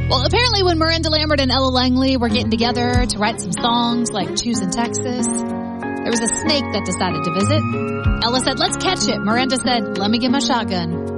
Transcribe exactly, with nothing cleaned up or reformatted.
Well, apparently when Miranda Lambert and Ella Langley were getting together to write some songs like Choosing Texas, there was a snake that decided to visit. Ella said, let's catch it. Miranda said, let me get my shotgun.